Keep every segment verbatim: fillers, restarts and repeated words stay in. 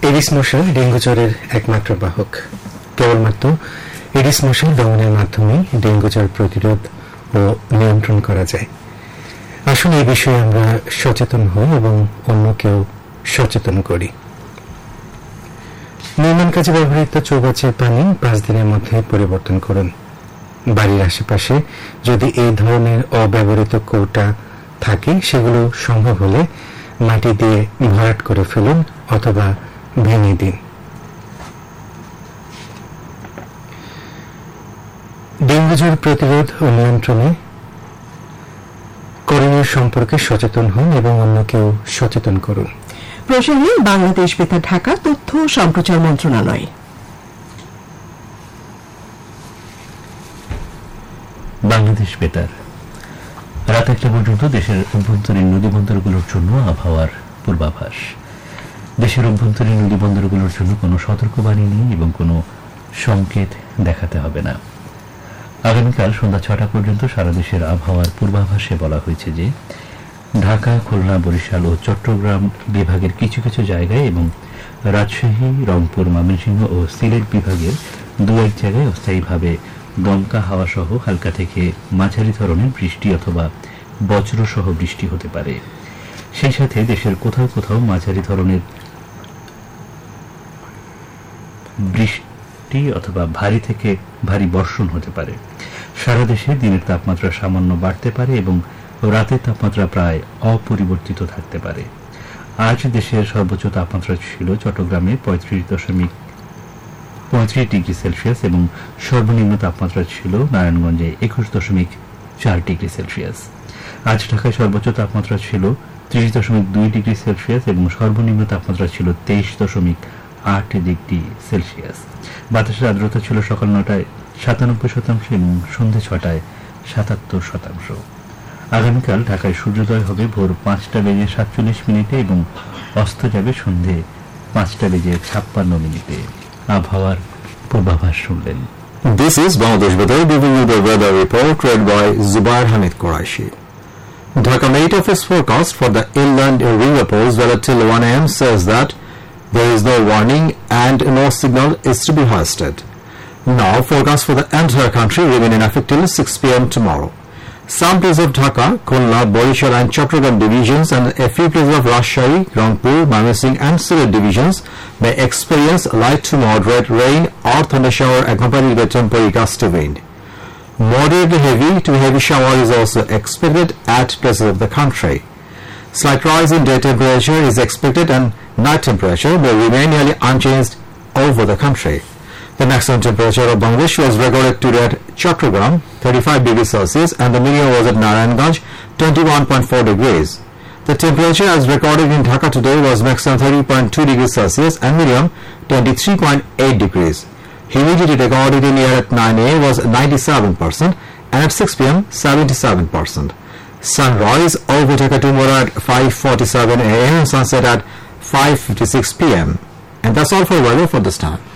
Aedes মশা dengue জ্বরের একমাত্র বাহক। কেবলমাত্র এডিস মশা দমনের মাধ্যমে ডেঙ্গু জ্বর প্রতিরোধ ও নিয়ন্ত্রণ করা যায়। আসলে এই বিষয়ে আমরা সচেতন হই এবং অন্যকেও সচেতন করি। নির্মাণ কাজে ব্যবহৃত চৌবাচ্চার পানি পাঁচ দিনের মধ্যে পরিবর্তন করুন। বাড়ির আশেপাশে যদি এই ধরনের অব্যবহৃত কৌটা থাকে সেগুলো সম্ভব হলে মাটি দিয়ে ভরাট করে ফেলুন অথবা ভেঙে দিন। ডেঙ্গু জ্বর প্রতিরোধ ও নিয়ন্ত্রণে করণীয় সম্পর্কে সচেতন হন এবং অন্যকেও সচেতন করুন। প্রসঙ্গে বাংলাদেশ বেতার ঢাকা তথ্য ও সম্প্রচার মন্ত্রণালয়। বাংলাদেশ বেতার রাত একটা পর্যন্ত দেশের অভ্যন্তরীণ নদীবন্দরগুলোর জন্য আবহাওয়ার পূর্বাভাস। দেশের অভ্যন্তরীণ নদীবন্দরগুলোর জন্য কোনো সতর্কবাণী নেই এবং কোনো সংকেত দেখাতে হবে না। আগামীকাল সন্ধ্যা ছটা পর্যন্ত সারা দেশের আবহাওয়ার পূর্বাভাসে বলা হয়েছে যে ঢাকা, খুলনা, বরিশাল ও চট্টগ্রাম বিভাগের কিছু কিছু জায়গায় এবং রাজশাহী, রংপুর, ময়মনসিংহ ও সিলেট বিভাগের দু এক জায়গায় অস্থায়ীভাবে দমকা হাওয়া সহ হালকা থেকে মাঝারি ধরনের বৃষ্টি অথবা বজ্রসহ বৃষ্টি হতে পারে। সেই সাথে দেশের কোথাও কোথাও মাঝারি ধরনের বৃষ্টি অথবা ভারী থেকে ভারী বর্ষণ হতে পারে। সারা দেশে দিনের তাপমাত্রা সামান্য বাড়তে পারে এবং রাতের তাপমাত্রা প্রায় অপরিবর্তিত থাকতে পারে। আজ দেশের সর্বোচ্চ তাপমাত্রা ছিল চট্টগ্রামে পঁয়ত্রিশ দশমিক পঁয়ত্রিশ ডিগ্রি সেলসিয়াস এবং সর্বনিম্ন তাপমাত্রা ছিল নারায়ণগঞ্জে একুশ দশমিক চার ডিগ্রি সেলসিয়াস। আজ ঢাকায় সর্বোচ্চ তাপমাত্রা ছিল ত্রিশ দশমিক দুই ডিগ্রি সেলসিয়াস এবং সর্বনিম্ন তাপমাত্রা ছিল তেইশ দশমিক আট ডিগ্রি সেলসিয়াস। বাতাসের আর্দ্রতা ছিল সকাল নটায় সাতানব্বই শতাংশ এবং সন্ধ্যে ছটায় সাতাত্তর শতাংশ। আগামীকাল ঢাকায় সূর্যোদয় হবে ভোর পাঁচটা বেজে সাতচল্লিশ মিনিটে এবং অস্ত যাবে সন্ধে পাঁচটা বেজে ছাপ্পান্ন মিনিটে। আবহাওয়ার পূর্বাভাস শুনলেন। This is Bangladesh Weather, giving you the weather report read by Zubair Hamid Quraishi. Dhaka Met Office forecast for the inland river weather till one a m says that there is no warning and no signal is to be hoisted. Now, forecast for the entire country remain in effect till six p m tomorrow. Some places of Dhaka, Khulna, Borishal and Chattogram divisions and a few places of Rajshahi, Rangpur, Mymensingh and Sylhet divisions may experience light to moderate rain or thunder shower accompanied by temporary gusty wind. Moderate heavy to heavy shower is also expected at places of the country. Slight rise in day temperature is expected and night temperature will remain nearly unchanged over the country. The maximum temperature of Bangladesh was recorded today at Chattogram, thirty-five degrees Celsius, and the minimum was at Narayanganj, twenty-one point four degrees. The temperature as recorded in Dhaka today was maximum thirty point two degrees Celsius and minimum twenty-three point eight degrees. Humidity recorded in here at nine a m was ninety-seven percent and at six p m seventy-seven percent. Sunrise over Dhaka tomorrow at five forty-seven a m and sunset at five fifty-six p m And that's all for weather for this time.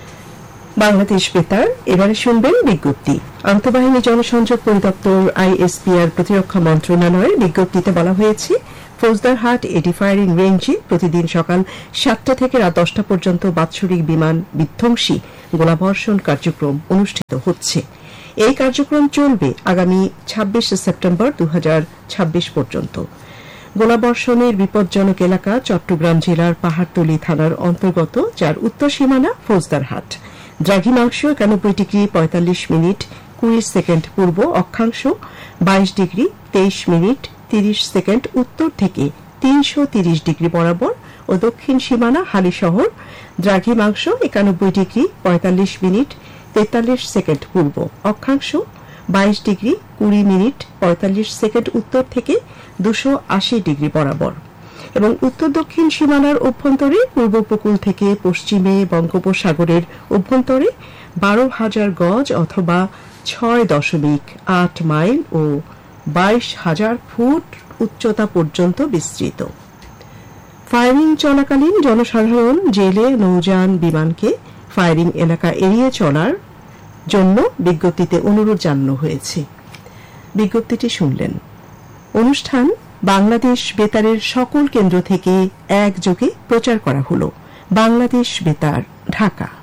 Bangladesh বেতার এবারে শুনবেন বিজ্ঞপ্তি। আন্তঃবাহিনী জনসংযোগ পরিদপ্তর ISPR প্রতিরক্ষা মন্ত্রণালয়ের বিজ্ঞপ্তিতে বলা হয়েছে ফৌজদারহাট এটি ফায়ারিং রেঞ্জে প্রতিদিন সকাল সাতটা থেকে রাত দশটা পর্যন্ত বাৎসরিক বিমান বিধ্বংসী গোলাবর্ষণ কার্যক্রম অনুষ্ঠিত হচ্ছে। এই কার্যক্রম চলবে আগামী ছাব্বিশে সেপ্টেম্বর দু হাজার ছাব্বিশ পর্যন্ত। গোলাবর্ষণের বিপজ্জনক এলাকা চট্টগ্রাম জেলার পাহাড়তলী থানার অন্তর্গত, যার উত্তর সীমানা ফৌজদারহাট। দ্রাঘিমাংশ একানব্বই ডিগ্রি পঁয়তাল্লিশ মিনিট কুড়ি সেকেন্ড পূর্ব অক্ষাংশ, বাইশ ডিগ্রি তেইশ মিনিট তিরিশ সেকেন্ড উত্তর থেকে তিনশো তিরিশ ডিগ্রি বরাবর ও দক্ষিণ সীমানা হালিশহর। দ্রাঘিমাংশ একানব্বই ডিগ্রি পঁয়তাল্লিশ মিনিট তেতাল্লিশ সেকেন্ড পূর্ব অক্ষাংশ, বাইশ ডিগ্রি কুড়ি মিনিট পঁয়তাল্লিশ সেকেন্ড উত্তর থেকে দুশো আশি ডিগ্রি বরাবর এবং উত্তর দক্ষিণ সীমানার অভ্যন্তরে পূর্ব উপকূল থেকে পশ্চিমে বঙ্গোপসাগরের অভ্যন্তরে বারো হাজার গজ অথবা ছয় দশমিক আট মাইল ও বাইশ হাজার ফুট উচ্চতা পর্যন্ত বিস্তৃত। ফায়ারিং চলাকালীন জনসাধারণ জেলে নৌযান বিমানকে ফায়ারিং এলাকা এড়িয়ে চলার জন্য বিজ্ঞপ্তিতে অনুরোধ জানানো হয়েছে। বিজ্ঞপ্তিটি শুনলেন। অনুষ্ঠান বাংলাদেশ বেতারের সকল কেন্দ্র থেকে একযোগে প্রচার করা হলো। বাংলাদেশ বেতার, ঢাকা।